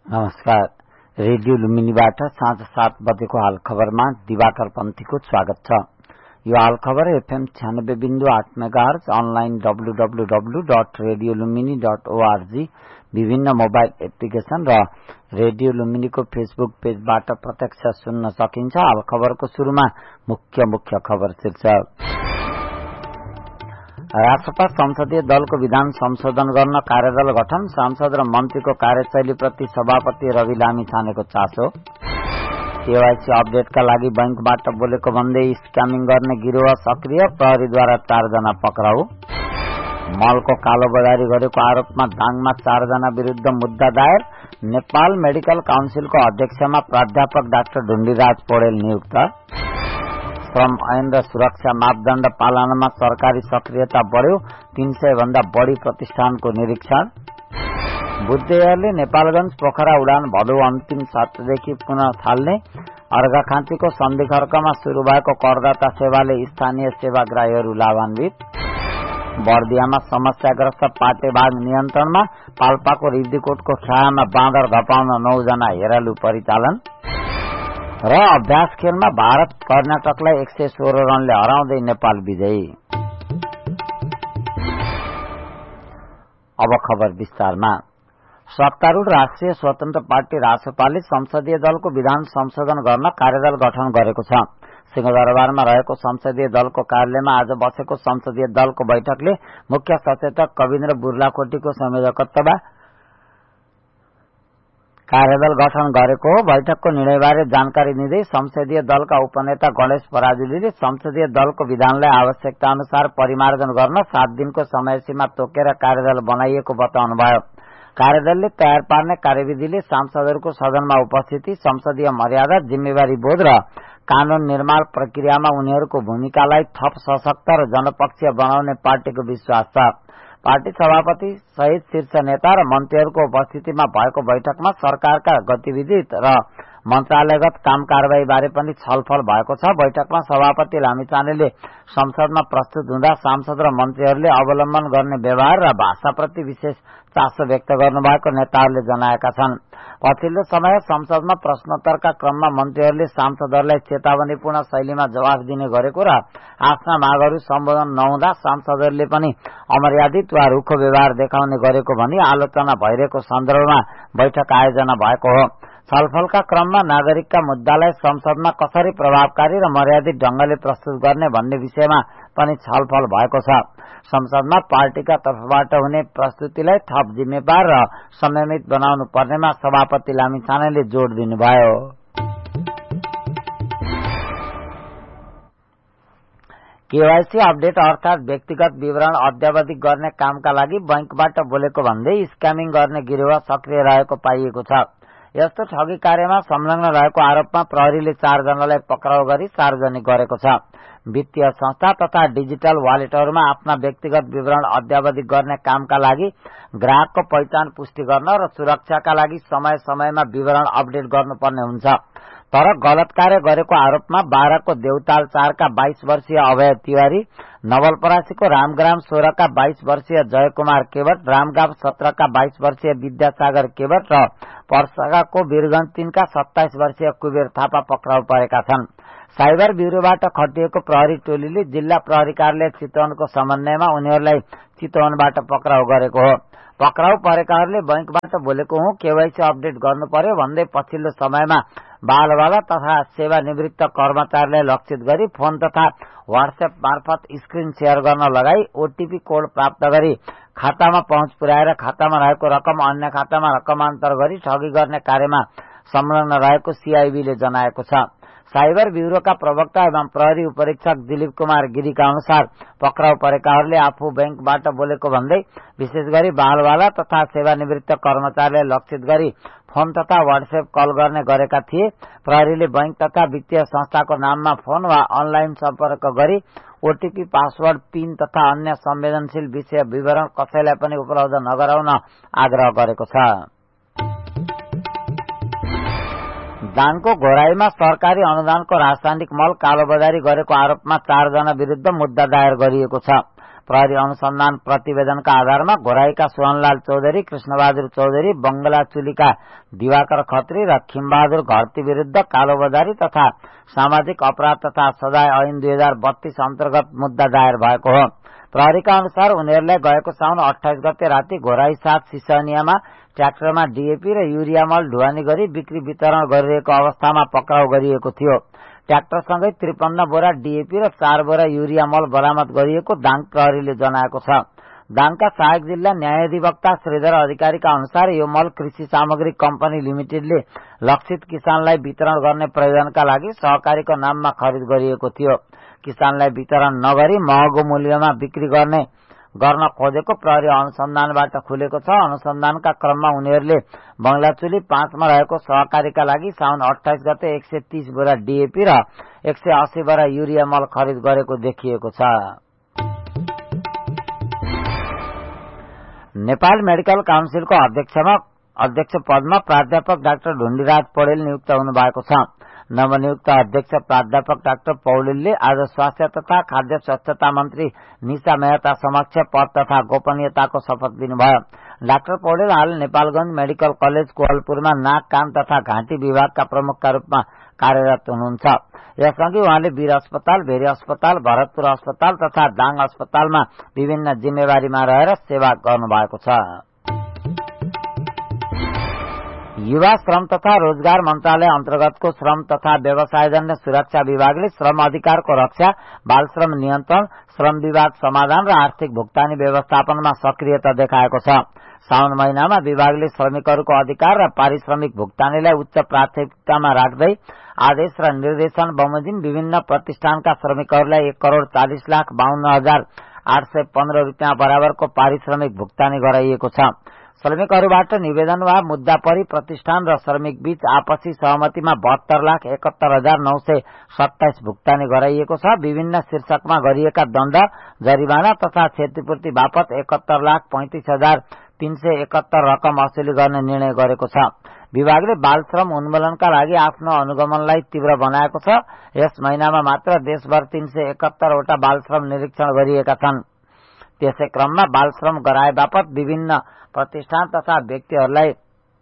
नमस्कार। रेडियो लुम्बिनीबाट साँझ 7 बजेको हाल खबरमा दिवाकर पन्थीको स्वागत छ। यो हाल खबर FM 96.8 मेगाहर्ज, अनलाइन www.radiolumbini.org, विभिन्न मोबाइल एप्लिकेशन र रेडियो लुम्बिनीको फेसबुक पेजबाट प्रत्यक्ष सुन्न सकिन्छ। हाल खबरको सुरुमा मुख्य खबर शीर्षक। राष्ट्रपा संसदीय दलको विधान संशोधन गर्न कार्यदल गठन, सांसद र मन्त्रीको कार्यशैलीप्रति सभापति रवि लामिछानेको चासो। केवाईसी अपडेटका लागि बैंकबाट बोलेको भन्दै स्क्यामिङ गर्ने गिरोह सक्रिय, प्रहरीद्वारा 4 जना पक्राउ। मलको कालोबजारी गरेको आरोपमा दाङमा 4 जना विरुद्ध मुद्दा दायर। नेपाल मेडिकल काउन्सिलको अध्यक्षमा प्राध्यापक डाक्टर ढुण्डीराज पौडेल नियुक्त। श्रम ऐन र सुरक्षा मापदण्ड पालनमा सरकारी सक्रियता बढ्यो, 300 भन्दा बढ़ी प्रतिष्ठानको निरीक्षण। बुद्धेयरले नेपालगंज पोखरा उडान भदौ अन्तिम सातादेखि पुनः थाल्ने। अर्घाखाँचीको सन्धिखर्कमा शुरू भएको करदाता सेवाले स्थानीय सेवाग्राहीहरू लाभान्वित। बर्दियामा समस्याग्रस्त पाटेबाघ नियन्त्रणमा, पाल्पाको रिब्दीकोटको ख्यामा बाँदर धपाउन 9 जना हेरालु परिचालन। र अभ्यास खेलमा भारत कर्नाटकलाई 116 रनले हराउँदै नेपाल विजयी। अब खबर विस्तारमा। सत्तारूढ़ राष्ट्रिय स्वतन्त्र पार्टी रासपाले संसदीय दलको विधान संशोधन गर्न कार्यदल गठन गरेको छ। सिंहदरबारमा रहेको संसदीय दलको कार्यालयमा आज बसेको संसदीय दलको बैठकले मुख्य सचेतक कविन्द्र बुर्लाकोटीको संयोजकत्वमा कार्यदल गठन गरेको हो। बैठकको निर्णयबारे जानकारी दिँदै संसदीय दलका उपनेता गणेश पराजुलीले संसदीय दलको विधानलाई आवश्यकता अनुसार परिमार्जन गर्न 7 दिनको समयसीमा तोकेर कार्यदल बनाइएको बताउनुभयो। कार्यदलले तयार पार्ने कार्यविधिले सांसदहरूको सदनमा उपस्थिति, संसदीय मर्यादा, जिम्मेवारी बोध र कानून निर्माण प्रक्रियामा उनीहरूको भूमिकालाई थप सशक्त र जनपक्षीय बनाउने पार्टीको विश्वास छ। पार्टी सभापति सहित शीर्ष नेता र मन्त्रीहरूको उपस्थितिमा भएको बैठकमा सरकारका गतिविधि र मन्त्रालयगत काम कारबाही बारे पनि छलफल भएको छ। बैठकमा सभापति लामिछानेले संसदमा प्रस्तुत हुँदा सांसद र मन्त्रीहरूले अवलम्बन गर्ने व्यवहार र भाषाप्रति विशेष चासो व्यक्त गर्नुभएको नेताहरूले जनाएका छन्। पछिल्लो समय संसदमा प्रश्नोत्तरका क्रममा मन्त्रीहरूले सांसदहरूलाई चेतावनीपूर्ण शैलीमा जवाफ दिने गरेको र आफ्ना मागहरू सम्बोधन नहुँदा सांसदहरूले पनि अमर्यादित वा रुखो व्यवहार देखाउने गरेको भनी आलोचना भइरहेको सन्दर्भमा बैठक आयोजना भएको हो। छलफलका क्रममा नागरिकका मुद्दालाई संसदमा कसरी प्रभावकारी र मर्यादित ढंगले प्रस्तुत गर्ने भन्ने विषयमा पनि छलफल भएको छ। संसदमा पार्टीका तर्फबाट हुने प्रस्तुतिलाई थप जिम्मेवार र संयमित बनाउनु पर्नेमा सभापति लामिछानेले जोड़ दिनुभयो। केवाईसी अपडेट अर्थात व्यक्तिगत विवरण अद्यावधिक गर्ने कामका लागि बैंकबाट बोलेको भन्दै स्क्यामिङ गर्ने गिरोह सक्रिय रहेको पाइएको छ। यस्तो ठगी कार्यमा संलग्न रहेको आरोपमा प्रहरीले 4 जनालाई पक्राउ गरी सार्वजनिक गरेको छ। वित्तीय संस्था तथा डिजिटल वालेटहरूमा आफ्ना व्यक्तिगत विवरण अद्यावधिक गर्ने कामका लागि ग्राहकको पहिचान पुष्टि गर्न र सुरक्षाका लागि समय समयमा विवरण अपडेट गर्नुपर्ने हुन्छ। तर गलत कार्य गरेको आरोपमा बाराको देउताल 4 का 22 वर्षीय अभय तिवारी, नवलपरासीको रामग्राम 16 का 22 वर्षीय जयकुमार केवट, रामगाव 17 का 22 वर्षीय विद्यासागर केवट र पर्साको वीरगंज 3 का 27 वर्षीय कुबेर थापा पक्राउ परेका छन्। साइबर ब्यूरोबाट खटिएको प्रहरी टोलीले जिल्ला प्रहरी कार्यालय चितवनको समन्वयमा उनीहरूलाई चितवनबाट पक्राउ गरेको हो। पक्राउ परेकाहरूले बैंकबाट बोलेको हुँ, केवाईसी अपडेट गर्नु पर्यो भन्दै पछिल्लो समयमा बालबाला तथा सेवानिवृत्त कर्मचारीलाई लक्षित गरी फोन तथा व्हाट्सएप मार्फत स्क्रिन शेयर गर्न लगाई ओटीपी कोड प्राप्त गरी खातामा पहुँच पुर्याएर खातामा रहेको रकम अन्य खातामा रकमान्तर गरी ठगी गर्ने कार्यमा संलग्न रहेको सीआईबीले जनाएको छ। साइबर ब्यूरोका प्रवक्ता एवं प्रहरी उपरीक्षक दिलीप कुमार गिरीका अनुसार पक्राउ परेकाहरूले आफू बैंकबाट बोलेको भन्दै विशेष गरी बालबाला तथा सेवानिवृत्त कर्मचारीलाई लक्षित गरी फोन तथा व्हाट्सएप कल गर्ने गरेका थिए। प्रहरीले बैंक तथा वित्तीय संस्थाको नाममा फोन वा अनलाइन सम्पर्क गरी ओटीपी, पासवर्ड, पिन तथा अन्य संवेदनशील विषय विवरण कसैलाई पनि उपलब्ध नगराउन आग्रह गरेको छ। दाङको घोराईमा सरकारी अनुदानको रासायनिक मल कालोबजारी गरेको आरोपमा 4 जना विरुद्ध मुद्दा दायर गरिएको छ। प्रहरी अनुसन्धान प्रतिवेदनका आधारमा घोराईका सुवनलाल चौधरी, कृष्णबहादुर चौधरी, बंगलाचुलीका दिवाकर खत्री र खिमबहादुर घरती विरूद्ध कालोबजारी तथा सामाजिक अपराध तथा सजाय ऐन 2032 अन्तर्गत मुद्दा दायर भएको हो। प्रहरीका अनुसार उनीहरूलाई गएको साउन 28 गते राति घोराई 7 सिसनियामा ट्र्याक्टरमा डीएपी र युरिया मल ढुवानी गरी बिक्री वितरण गरिरहेको अवस्थामा पक्राउ गरिएको थियो। ट्र्याक्टरसँगै 53 बोरा डीएपी र 4 बोरा युरिया मल बरामद गरिएको दाङ प्रहरीले जनाएको छ। दाङका सहायक जिल्ला न्यायाधिवक्ता श्रीधर अधिकारीका अनुसार यो मल कृषि सामग्री कम्पनी लिमिटेडले लक्षित किसानलाई वितरण गर्ने प्रयोजनका लागि सहकारीको नाममा खरिद गरिएको थियो। किसानलाई वितरण नगरी महँगो मूल्यमा बिक्री गर्न खोजेको प्रहरी अनुसन्धानबाट खुलेको छ। अनुसन्धानका क्रममा उनीहरूले बंगलाचुली 5 मा रहेको सहकारीका लागि साउन 28 गते 130 बोरा डीएपी र 180 बोरा युरिया मल खरिद गरेको देखिएको छ। नेपाल मेडिकल काउन्सिलको अध्यक्ष पदमा प्राध्यापक डाक्टर ढुण्डीराज पौडेल नियुक्त हुनु भएको छ। नवनियुक्त अध्यक्ष प्राध्यापक डाक्टर पौडेलले आज स्वास्थ्य तथा खाद्य स्वच्छता मन्त्री निशा मेहता समक्ष पद तथा गोपनीयताको शपथ लिनुभयो। डाक्टर पौडेल हाल नेपालगंज मेडिकल कलेज कोहलपुरमा नाक, कान तथा घाँटी विभागका प्रमुखका रूपमा कार्यरत हुनुहुन्छ। यसअघि उहाँले वीर अस्पताल, भेरी अस्पताल, भरतपुर अस्पताल तथा दाङ अस्पतालमा विभिन्न जिम्मेवारीमा रहेर सेवा गर्नुभएको छ। युवा श्रम तथा रोजगार मन्त्रालय अन्तर्गतको श्रम तथा व्यवसायजन्य सुरक्षा विभागले श्रम अधिकारको रक्षा, बाल श्रम नियन्त्रण, श्रम विवाद समाधान र आर्थिक भुक्तानी व्यवस्थापनमा सक्रियता देखाएको छ। साउन महिनामा विभागले श्रमिकहरूको अधिकार र पारिश्रमिक भुक्तानीलाई उच्च प्राथमिकतामा राख्दै आदेश र निर्देशन बमोजिम विभिन्न प्रतिष्ठानका श्रमिकहरूलाई 1,40,52,815 रुपियाँ बराबरको पारिश्रमिक भुक्तानी गराइएको छ। श्रमिकहरूबाट निवेदन वा मुद्दा परी प्रतिष्ठान र श्रमिक बीच आपसी सहमतिमा 72,71,927 भुक्तानी गराइएको छ। विभिन्न शीर्षकमा गरिएका दण्ड, जरिवाना तथा क्षतिपूर्ति बापत 71,35,371 रकम असुली गर्ने निर्णय गरेको छ। विभागले बाल श्रम उन्मूलनका लागि आफ्नो अनुगमनलाई तीव्र बनाएको छ। यस महिनामा मात्र देशभर 371 वटा बाल श्रम निरीक्षण गरिएका छन्। त्यसै क्रममा बाल श्रम गराए बापत विभिन्न प्रतिष्ठान तथा व्यक्तिहरूलाई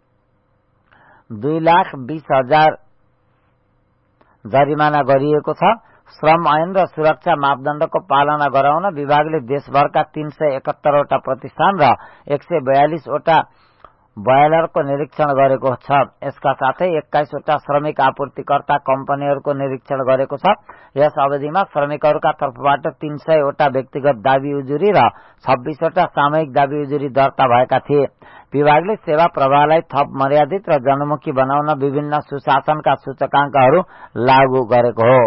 2,20,000 जरिमाना गरिएको छ। श्रम ऐन र सुरक्षा मापदण्डको पालना गराउन विभागले देशभरका 371 वटा प्रतिष्ठान र 142 वटा बयलरको निरीक्षण गरेको छ। यसका साथै 21 वटा श्रमिक आपूर्तिकर्ता कम्पनीहरूको निरीक्षण गरेको छ। यस अवधिमा श्रमिकहरूका तर्फबाट 300 वटा व्यक्तिगत दाबी उजुरी र 26 वटा सामूहिक दाबी उजुरी दर्ता भएका थिए। विभागले सेवा प्रवाहलाई थप मर्यादित र जनमुखी बनाउन विभिन्न सुशासनका सूचकाङ्कहरू लागू गरेको हो।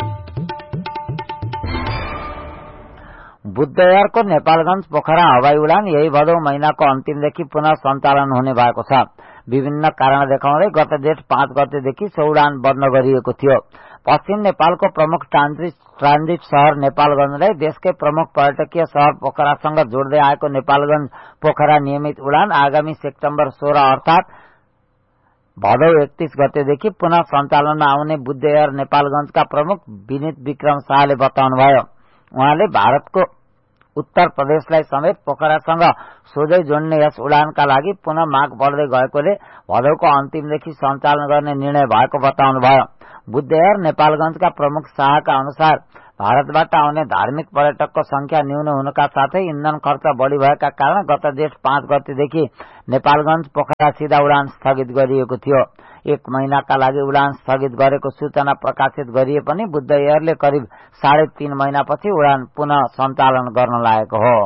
बुद्धयारको नेपालगंज पोखरा हवाई उडान यही भदौ महिनाको अन्तिमदेखि पुनः सञ्चालन हुने भएको छ। विभिन्न कारण देखाउँदै गत जेठ 5 गतेदेखि सो उडान बन्द गरिएको थियो। पश्चिम नेपालको प्रमुख ट्रान्जिट शहर नेपालगंजलाई देशकै प्रमुख पर्यटकीय शहर पोखरासँग जोड्दै आएको नेपालगंज पोखरा नियमित उडान आगामी सेप्टेम्बर 16 अर्थात भदौ 31 गतेदेखि पुनः सञ्चालनमा आउने बुद्धयार नेपालगंजका प्रमुख विनित विक्रम शाहले बताउनुभयो। उहाँले भारतको उत्तर प्रदेशलाई समेत पोखरासँग सोझै जोड्ने यस उडानका लागि पुनः माग बढ्दै गएकोले भदौको अन्तिमदेखि सञ्चालन गर्ने निर्णय भएको बताउनुभयो। बुद्धयार नेपालगंजका प्रमुख शाहका अनुसार भारतबाट आउने धार्मिक पर्यटकको संख्या न्यून हुनुका साथै इन्धन खर्च बढ़ी भएका कारण गत जेठ 5 गतेदेखि नेपालगंज पोखरा सीधा उडान स्थगित गरिएको थियो। 1 महिनाका लागि उडान स्थगित गरेको सूचना प्रकाशित गरिए पनि बुद्ध एयरले करिब 3.5 महिनापछि उडान पुनः सञ्चालन गर्न लागेको हो।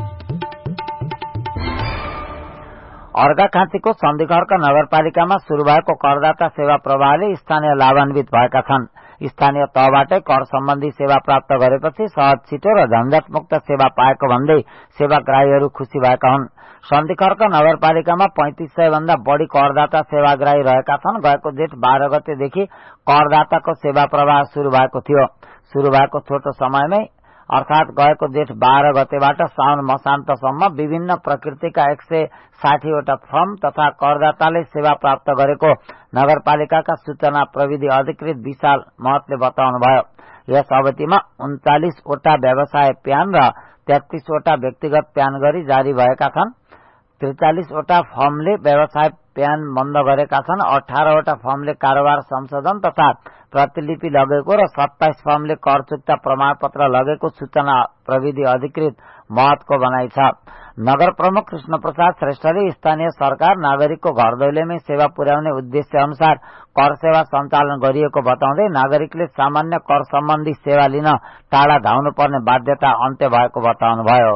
अर्घाखाँचीको सन्धिखर्क नगरपालिकामा शुरू भएको करदाता सेवा प्रवाहले स्थानीय लाभान्वित भएका छन्। स्थानीय तहबाटै कर सम्बन्धी सेवा प्राप्त गरेपछि सहज, छिटो र झन्झटमुक्त सेवा पाएको भन्दै सेवाग्राहीहरू खुशी भएका हुन्। सन्धिखर्क नगरपालिकामा 3500 भन्दा बढ़ी करदाता सेवाग्राही रहेका छन्। गएको जेठ 12 गतेदेखि करदाताको सेवा प्रवाह शुरू भएको थियो। शुरू भएको छोटो समयमै अर्थात गएको जेठ 12 गतेबाट साउन मसान्तसम्म विभिन्न प्रकृतिका 160 वटा फर्म तथा करदाताले सेवा प्राप्त गरेको नगरपालिकाका सूचना प्रविधि अधिकृत विशाल महतले बताउनुभयो। यस अवधिमा 39 वटा व्यवसाय प्यान र 33 वटा व्यक्तिगत प्यान गरी जारी भएका छन्। 43 वटा फर्मले व्यवसाय प्यान बन्द गरेका छन्। 18 वटा फर्मले कारोबार संशोधन तथा प्रतिलिपि लगेको र 27 फर्मले कर चुक्ता प्रमाणपत्र लगेको सूचना प्रविधि अधिकृत महतको भनाइ छ। नगर प्रमुख कृष्ण प्रसाद श्रेष्ठले स्थानीय सरकार नागरिकको घर दैलोमै सेवा पुर्याउने उद्देश्य अनुसार कर सेवा सञ्चालन गरिएको बताउँदै नागरिकले सामान्य कर सम्बन्धी सेवा लिन टाढा धाउनुपर्ने बाध्यता अन्त्य भएको बताउनुभयो।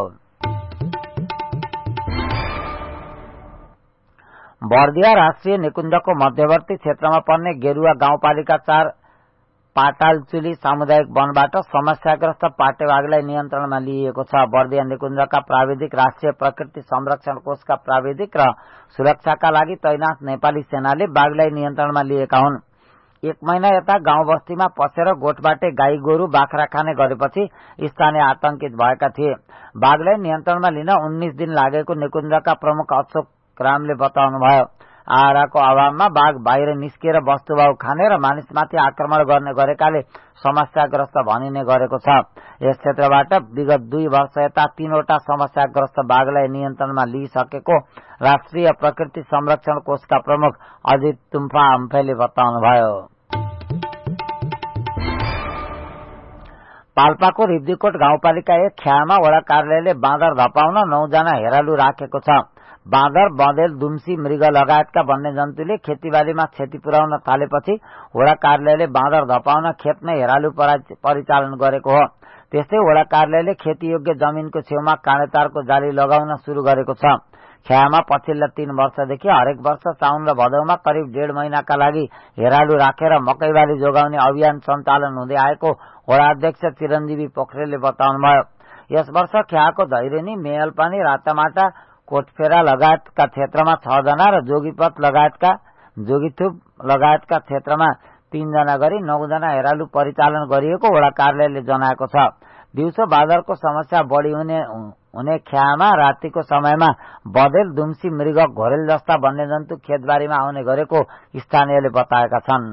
बर्दिया राष्ट्रिय निकुञ्जको मध्यवर्ती क्षेत्रमा पर्ने गेरुवा गाउँपालिका 4 पाटालचुली सामुदायिक वनबाट समस्याग्रस्त पाटेबाघलाई नियन्त्रणमा लिइएको छ। बर्दिया निकुञ्जका प्राविधिक राष्ट्रिय प्रकृति संरक्षण कोषका प्राविधिक र सुरक्षाका लागि तैनाथ नेपाली सेनाले बाघलाई नियन्त्रणमा लिएका हुन्। 1 महिना यता गाउँ बस्तीमा पसेर गोठबाटै गाई गोरु बाख्रा खाने गरेपछि स्थानीय आतंकित भएका थिए। बाघलाई नियन्त्रणमा लिन 19 दिन लागेको निकुञ्जका प्रमुख अशोक रामले बताउनुभयो। आहाराको अभावमा बाघ बाहिर निस्किएर वस्तुभाउ खाने र मानिसमाथि आक्रमण गर्ने गरेकाले समस्याग्रस्त भनिने गरेको छ। यस क्षेत्रबाट विगत 2 वर्ष यता 3 वटा समस्याग्रस्त बाघलाई नियन्त्रणमा लिइसकेको राष्ट्रिय प्रकृति संरक्षण कोषका प्रमुख अजित तुम्फा अम्फेले बताउनुभयो। पाल्पाको रिब्दीकोट गाउँपालिका 1 ख्यामा वडा कार्यालयले बाँदर धपाउन 9 जना हेरालु राखेको छ। बाँदर, बँदेल, दुम्सी, मृग लगायतका वन्यजन्तुले खेतीबारीमा क्षति पुर्याउन थालेपछि वडा कार्यालयले बाँदर धपाउन खेतमै हेरालु परिचालन गरेको हो। त्यस्तै वडा कार्यालयले खेतीयोग्य जमिनको छेउमा काँडेतारको जाली लगाउन शुरू गरेको छ। ख्यामा पछिल्ला 3 वर्षदेखि हरेक वर्ष साउन र भदौमा करिब 1.5 महिनाका लागि हेरालु राखेर मकैबाली जोगाउने अभियान सञ्चालन हुँदै आएको वडा अध्यक्ष चिरञ्जीवी पोखरेलले बताउनुभयो। यस वर्ष ख्याको धैरेनी, मेयलपानी, रातामाटा, कोटफेरा लगायतका क्षेत्रमा 6 जना र जोगीथुप लगायतका क्षेत्रमा 3 जना गरी 9 जना हेरालु परिचालन गरिएको वडा कार्यालयले जनाएको छ। दिउँसो बाँदरको समस्या बढ़ी हुने ख्यामा रातिको समयमा बँदेल, दुम्सी, मृग, घोरेल जस्ता वन्यजन्तु खेतबारीमा आउने गरेको स्थानीयले बताएका छन्।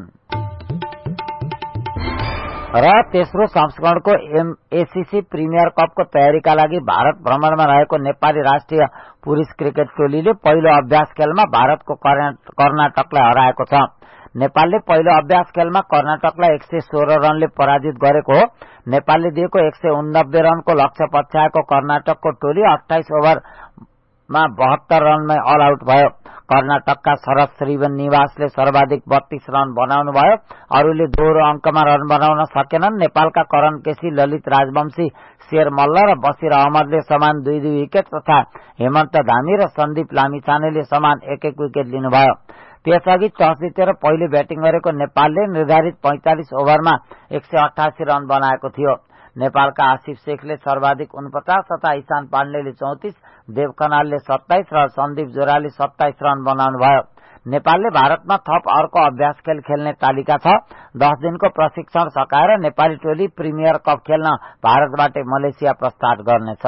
र तेस्रो संस्करणको एसीसी प्रिमियर कपको तयारीका लागि भारत भ्रमणमा रहेको नेपाली राष्ट्रिय पुरुष क्रिकेट टोलीले पहिलो अभ्यास खेलमा भारतको कर्नाटकलाई हराएको छ। नेपालले पहिलो अभ्यास खेलमा कर्नाटकलाई 116 रनले पराजित गरेको हो। नेपालले दिएको 189 रनको लक्ष्य पछ्याएको कर्नाटकको टोली 28 ओभरमा 72 रनमै अल आउट भयो। कर्नाटकका शरद श्रीनिवासले सर्वाधिक 32 रन बनाउनुभयो। अरूले दोहोरो अंकमा रन बनाउन सकेनन्। नेपालका करण केसी, ललित राजवंशी, शेर मल्ल र बसिर अहमदले समान 2-2 विकेट तथा हेमन्त धामी र सन्दीप लामिछानेले समान 1-1 विकेट लिनुभयो। त्यसअघि टस जितेर पहिले ब्याटिङ गरेको नेपालले निर्धारित 45 ओभरमा 188 रन बनाएको थियो। नेपालका आसिफ शेखले सर्वाधिक 49 तथा ईशान पाण्डेले 34, देव खनालले 27 र सन्दीप जोराले 27 रन बनाउनुभयो। नेपालले भारतमा थप अर्को अभ्यास खेल खेल्ने तालिका छ। 10 दिनको प्रशिक्षण सकाएर नेपाली टोली प्रिमियर कप खेल्न भारतबाट मलेसिया प्रस्थान गर्नेछ।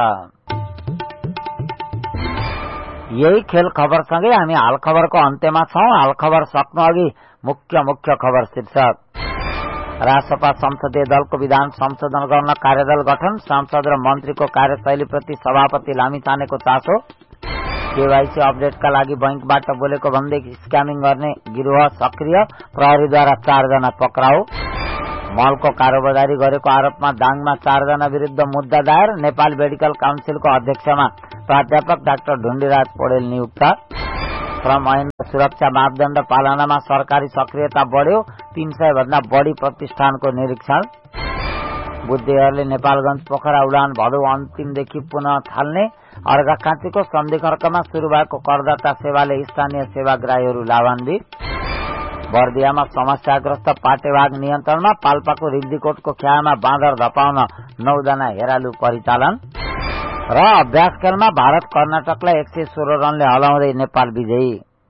यही खेल खबरसँगै हामी हाल खबरको अन्त्यमा छौं। हाल खबर सक्नु अघि मुख्य खबर शीर्षक। राष्ट्रपा संसदीय दलको विधान संशोधन गर्न कार्यदल गठन, सांसद र मन्त्रीको कार्यशैलीप्रति सभापति लामिछानेको चासो। केवाईसी अपडेटका लागि बैंकबाट बोलेको भन्दै स्क्यामिङ गर्ने गिरोह सक्रिय, प्रहरीद्वारा 4 जना पक्राउ। मलको कारोबारी गरेको आरोपमा दाङमा 4 जना विरुद्ध मुद्दा दायर। नेपाल मेडिकल काउन्सिलको अध्यक्षमा प्राध्यापक डाक्टर ढुण्डीराज पौडेल नियुक्त। श्रम ऐन सुरक्षा मापदण्ड पालनामा सरकारी सक्रियता बढ्यो, 300 भन्दा बढ़ी प्रतिष्ठानको निरीक्षण। बुद्धिहरूले नेपालगंज पोखरा उडान भदौ अन्तिमदेखि पुनः थाल्ने। अर्घाखाँचीको सन्धिखर्कमा शुरू भएको करदाता सेवाले स्थानीय सेवाग्राहीहरू लाभान्वित। बर्दियामा समस्याग्रस्त पाटेबाघ नियन्त्रणमा, पाल्पाको रिब्दीकोटको ख्यामा बाँदर धपाउन 9 जना हेरालु परिचालन। र अभ्यास खेलमा भारत कर्नाटकलाई 116 रनले हलाउँदै नेपाल विजयी।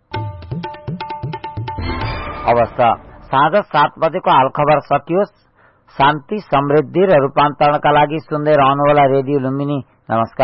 अवस्था साँझ 7 बजेको हाल खबर सकियो। शान्ति, समृद्धि र रूपान्तरणका लागि सुन्दै रहनुहोला रेडियो लुम्बिनी। नमस्कार।